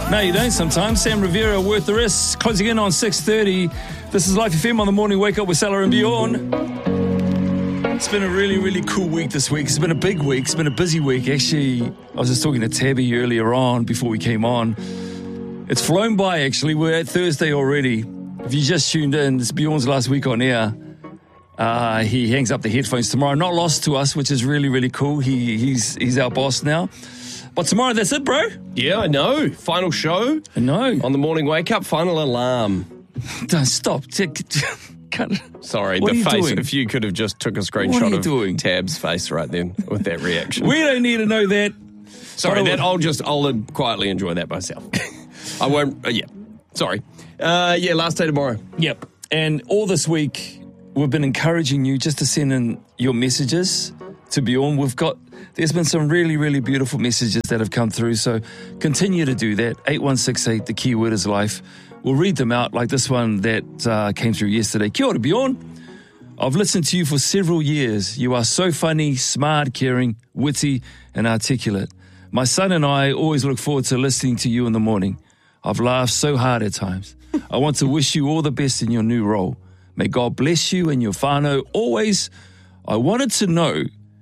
No, you don't sometimes. Sam Rivera, Worth the Risk, closing in on 6:30. This is Life FM on the morning wake up with Salah and Bjorn. It's been a really, really cool week this week. It's been a big week. It's been a busy week. Actually, I was just talking to Tabby earlier on before we came on. It's flown by, actually. We're at Thursday already. If you just tuned in, it's Bjorn's last week on air. He hangs up the headphones tomorrow. Not lost to us, which is really, really cool. He's our boss now. But tomorrow, that's it, bro. Yeah, I know. Final show. I know. On the morning wake up, final alarm. Don't stop. Sorry, What the are you face. doing? If you could have just took a What are screenshot you of doing? Tab's face right then with that reaction. We don't need to know that. Sorry, But I'll quietly enjoy that myself. I won't. Sorry. Last day tomorrow. Yep. And all this week, we've been encouraging you just to send in your messages to Bjorn. There's been some really, really beautiful messages that have come through. So continue to do that. 8168, the keyword is life. We'll read them out like this one that came through yesterday. Kia ora, Bjorn. I've listened to you for several years. You are so funny, smart, caring, witty, and articulate. My son and I always look forward to listening to you in the morning. I've laughed so hard at times. I want to wish you all the best in your new role. May God bless you and your whānau always. I wanted to know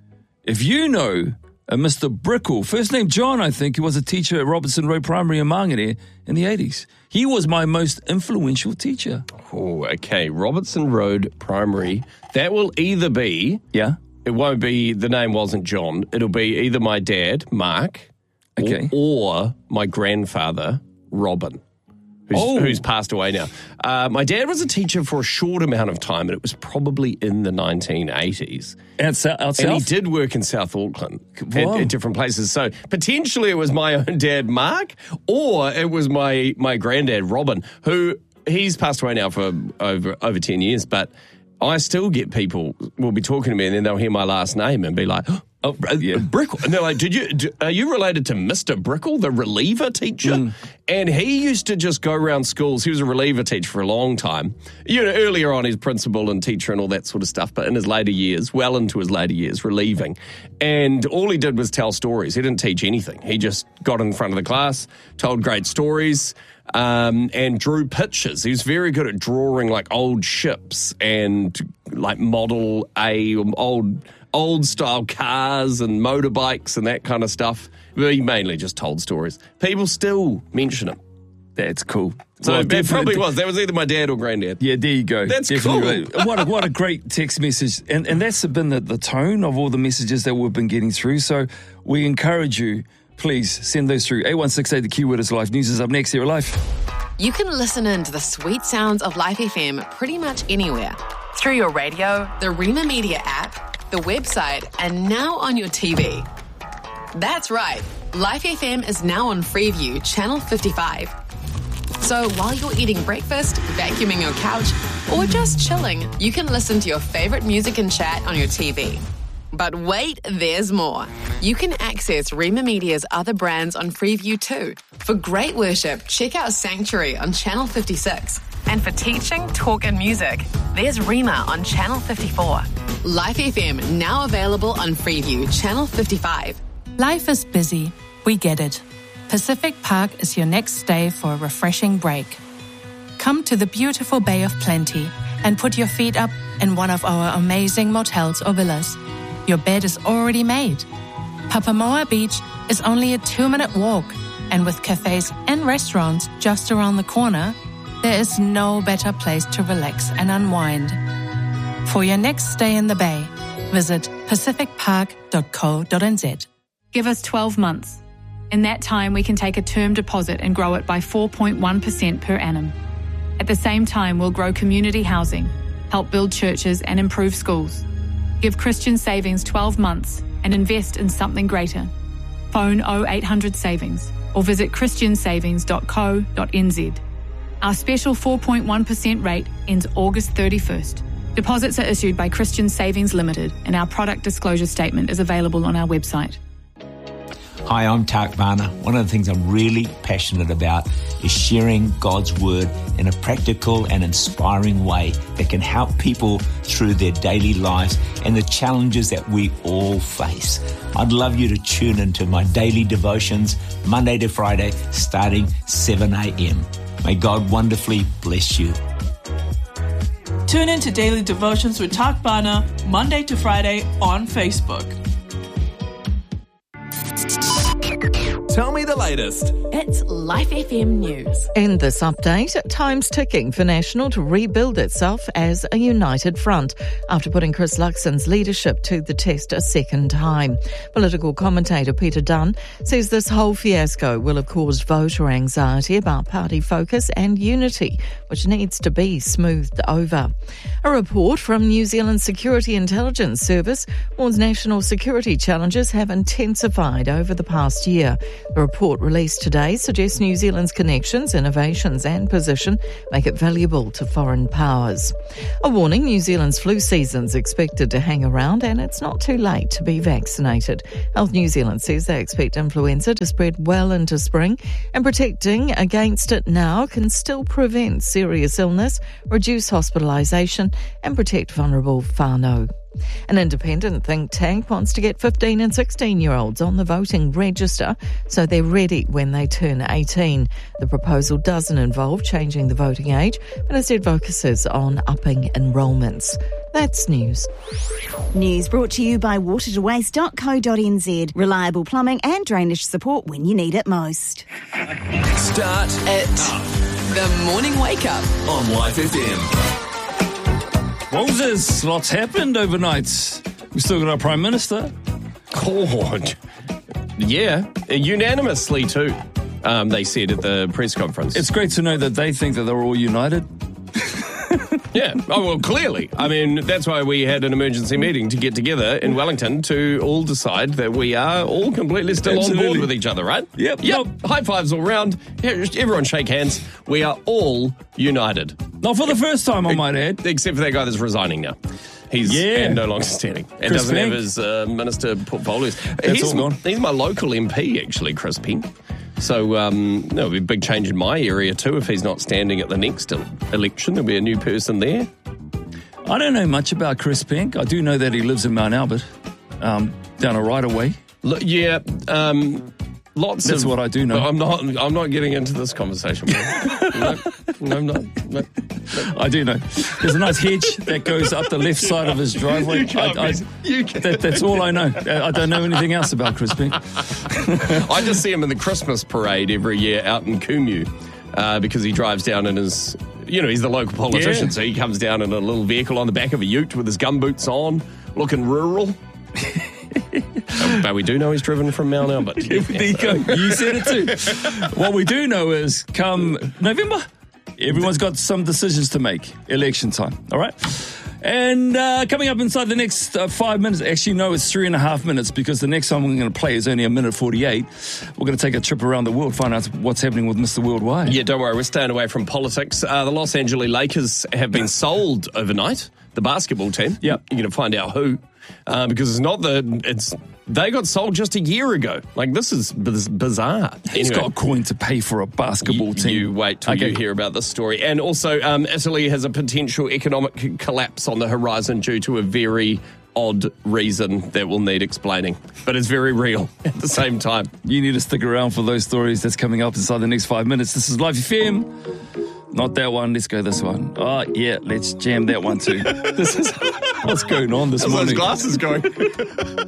if you know a Mr. Brickle, first name John, I think, who was a teacher at Robertson Road Primary in Mangere in the 80s. He was my most influential teacher. Oh, okay. Robertson Road Primary. That will either be... Yeah? It won't be... The name wasn't John. It'll be either my dad, Mark, Okay. or my grandfather, Robin, who's passed away now. My dad was a teacher for a short amount of time, and it was probably in the 1980s. Out south? And he did work in South Auckland Wow. at different places. So potentially it was my own dad, Mark, or it was my granddad, Robin, who he's passed away now for over 10 years. But I still get people will be talking to me and then they'll hear my last name and be like, oh, Yeah. Brickle. And they're like, are you related to Mr. Brickle, the reliever teacher? And he used to just go around schools. He was a reliever teacher for a long time. Earlier on, he's principal and teacher and all that sort of stuff. But in his later years, well into his later years, relieving. And all he did was tell stories. He didn't teach anything. He just got in front of the class, told great stories, and drew pictures. He was very good at drawing like old ships and like Model A, old style cars and motorbikes and that kind of stuff. But he mainly just told stories. People still mention him. That's cool. So Well, it definitely- probably was. That was either my dad or granddad. Yeah, there you go. That's Definitely cool. right. What a great text message. And that's been the tone of all the messages that we've been getting through. So we encourage you, please send those through. 8168, the keyword is life. News is up next here at Life. You can listen in to the sweet sounds of Life FM pretty much anywhere. Through your radio, the Rima Media app, the website, and now on your TV. That's right. Life FM is now on Freeview, Channel 55. So while you're eating breakfast, vacuuming your couch, or just chilling, you can listen to your favorite music and chat on your TV. But wait, there's more. You can access Rima Media's other brands on Freeview too. For great worship, check out Sanctuary on Channel 56. And for teaching, talk and music, there's Rima on Channel 54. Life FM now available on Freeview, Channel 55. Life is busy. We get it. Pacific Park is your next stay for a refreshing break. Come to the beautiful Bay of Plenty and put your feet up in one of our amazing motels or villas. Your bed is already made. Papamoa Beach is only a 2-minute walk, and with cafes and restaurants just around the corner, there is no better place to relax and unwind. For your next stay in the Bay, visit pacificpark.co.nz. Give us 12 months. In that time, we can take a term deposit and grow it by 4.1% per annum. At the same time, we'll grow community housing, help build churches and improve schools. Give Christian Savings 12 months and invest in something greater. Phone 0800 Savings or visit christiansavings.co.nz. Our special 4.1% rate ends August 31st. Deposits are issued by Christian Savings Limited and our product disclosure statement is available on our website. Hi, I'm Tak Varner. One of the things I'm really passionate about is sharing God's Word in a practical and inspiring way that can help people through their daily lives and the challenges that we all face. I'd love you to tune into my daily devotions, Monday to Friday, starting 7 a.m. May God wonderfully bless you. Tune in to Daily Devotions with Tak Varner, Monday to Friday on Facebook. Tell me the latest. It's Life FM News. In this update, time's ticking for National to rebuild itself as a united front after putting Chris Luxon's leadership to the test a second time. Political commentator Peter Dunn says this whole fiasco will have caused voter anxiety about party focus and unity, which needs to be smoothed over. A report from New Zealand's Security Intelligence Service warns national security challenges have intensified over the past year. The report released today suggests New Zealand's connections, innovations and position make it valuable to foreign powers. A warning: New Zealand's flu season's expected to hang around and it's not too late to be vaccinated. Health New Zealand says they expect influenza to spread well into spring, and protecting against it now can still prevent serious illness, reduce hospitalisation and protect vulnerable whānau. An independent think tank wants to get 15 and 16-year-olds on the voting register so they're ready when they turn 18. The proposal doesn't involve changing the voting age, but instead focuses on upping enrolments. That's news. News brought to you by watertowaste.co.nz. Reliable plumbing and drainage support when you need it most. Start The morning wake up. on Life FM. Moses, lots happened overnight. We still got our Prime Minister. God. Yeah, unanimously too, they said at the press conference. It's great to know that they think that they're all united. Yeah. Oh, well, clearly. I mean, that's why we had an emergency meeting to get together in Wellington to all decide that we are all completely still on board with each other, right? Yep. High fives all round. Everyone shake hands. We are all united. Not for the first time, I might add. Except for that guy that's resigning now. He's no longer standing and Chris doesn't Penk. have his minister portfolios. That's all gone. He's my local MP, actually, Chris Penk. So, there'll be a big change in my area too if he's not standing at the next election. There'll be a new person there. I don't know much about Chris Penk. I do know that he lives in Mount Albert, down a right-of-way. Lots That's of what I do know. I'm not getting into this conversation. No, I'm not. No. I do know. There's a nice hedge that goes up the left side of his driveway. That's all I know. I don't know anything else about Chris Penk. I just see him in the Christmas parade every year out in Kumu because he drives down in his, he's the local politician, so he comes down in a little vehicle on the back of a ute with his gumboots on, looking rural. But we do know he's driven from Mount Albert. There you go. You said it too. What we do know is come November, everyone's got some decisions to make. Election time. All right? And coming up inside the next 5 minutes, actually, no, it's 3.5 minutes because the next song we're going to play is only 1:48. We're going to take a trip around the world, find out what's happening with Mr. Worldwide. Yeah, don't worry, we're staying away from politics. The Los Angeles Lakers have been sold overnight, the basketball team. Yep. You're going to find out who, because they got sold just a year ago. Like, this is bizarre. He's got a coin to pay for a basketball team. You wait till you hear about this story. And also, Italy has a potential economic collapse on the horizon due to a very odd reason that will need explaining. But it's very real at the same time. You need to stick around for those stories that's coming up inside the next 5 minutes. This is Life FM. Not that one. Let's go this one. Oh, yeah, let's jam that one too. This is what's going on this morning. Those glasses going.